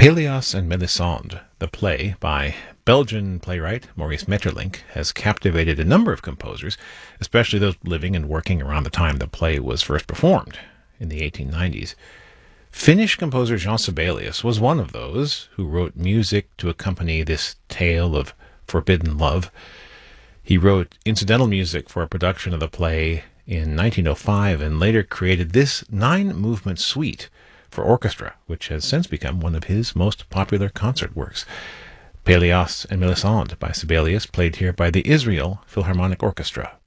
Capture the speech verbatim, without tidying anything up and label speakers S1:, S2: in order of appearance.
S1: Pelias and Melisande, the play by Belgian playwright Maurice Maeterlinck, has captivated a number of composers, especially those living and working around the time the play was first performed, in the eighteen nineties. Finnish composer Jean Sibelius was one of those who wrote music to accompany this tale of forbidden love. He wrote incidental music for a production of the play in nineteen oh five and later created this nine-movement suite for orchestra, which has since become one of his most popular concert works. Pelias and Melisande by Sibelius, played here by the Israel Philharmonic Orchestra.